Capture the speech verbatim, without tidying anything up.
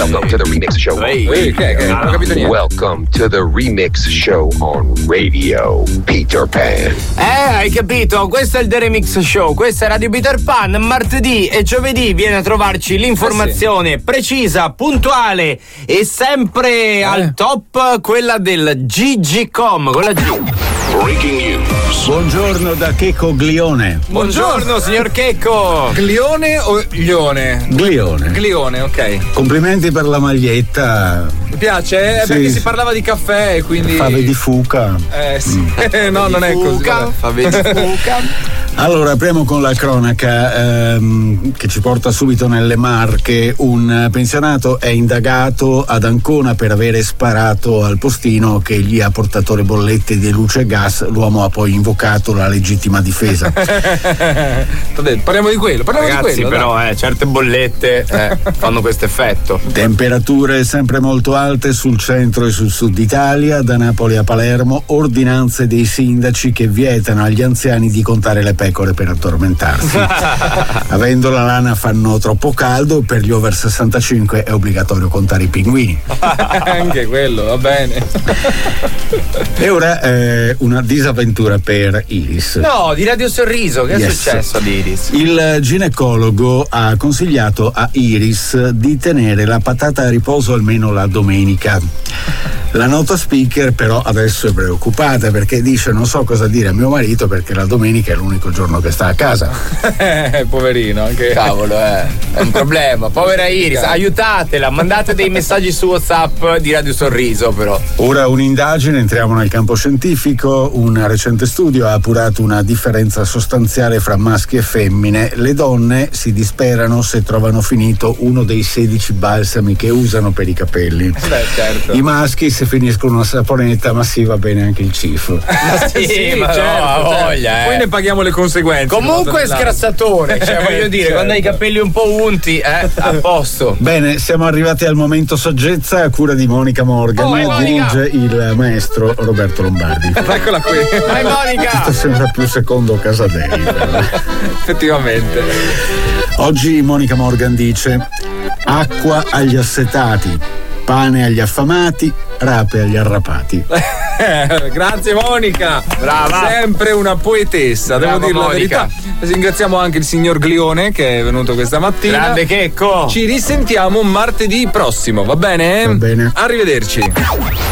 Welcome to the Remix Show. Ehi, hey, che, che, non ho capito niente. Welcome to the Remix Show on Radio Peter Pan. Eh, hai capito? Questo è il The Remix Show, questa è Radio Peter Pan. Martedì e giovedì viene a trovarci l'informazione ah, sì. precisa, puntuale e sempre eh. al top, quella del G G com, con la G. Breaking news. Buongiorno da Checco Glione. Buongiorno signor Checco. Glione o Glione? Glione. Glione, ok. Complimenti per la maglietta. Mi piace, eh, sì. perché si parlava di caffè e quindi. Fave di fuca. Eh sì. Mm. no, non è così. Fave di fuca. Allora, apriamo con la cronaca ehm, che ci porta subito nelle Marche. Un pensionato è indagato ad Ancona per avere sparato al postino che gli ha portato le bollette di luce e gas. L'uomo ha poi invocato la legittima difesa. Parliamo di quello, parliamo Ragazzi, di quello. Però eh, certe bollette eh, fanno questo effetto. Temperature sempre molto alte sul centro e sul sud Italia, da Napoli a Palermo, ordinanze dei sindaci che vietano agli anziani di contare le pecore per addormentarsi. Avendo la lana fanno troppo caldo, per gli over sessantacinque è obbligatorio contare i pinguini. Anche quello, va bene. E ora eh, una disavventura per Iris. No, di Radio Sorriso, che yes. è successo ad Iris? Il ginecologo ha consigliato a Iris di tenere la patata a riposo almeno la domenica. La nota speaker però adesso è preoccupata perché dice: non so cosa dire a mio marito perché la domenica è l'unico giorno che sta a casa. Eh, poverino, anche. Cavolo, eh, è un problema. Povera Iris, aiutatela, mandate dei messaggi su WhatsApp di Radio Sorriso, però. Ora un'indagine, entriamo nel campo scientifico. Un recente studio ha appurato una differenza sostanziale fra maschi e femmine. Le donne si disperano se trovano finito uno dei sedici balsami che usano per i capelli. Beh, certo. I maschi se finiscono una saponetta, ma sì, va bene anche il cifo. Ma sì, sì, ma certo, no, voglia, eh. Poi ne paghiamo le conseguenze. Comunque è scrassatore, cioè voglio dire, certo. Quando hai i capelli un po' unti, eh, a posto. Bene, siamo arrivati al momento saggezza a cura di Monica Morgan. Oh, dirige il maestro Roberto Lombardi. Eccola qui. Vai Monica! Questo sembra più secondo Casadei. Effettivamente. Oggi Monica Morgan dice: acqua agli assetati, pane agli affamati, rape agli arrapati. Grazie Monica, brava, sempre una poetessa, brava, devo dire la Monica. verità. Ringraziamo anche il signor Glione che è venuto questa mattina. Grande Checco. Ci risentiamo martedì prossimo, va bene? Va bene. Arrivederci.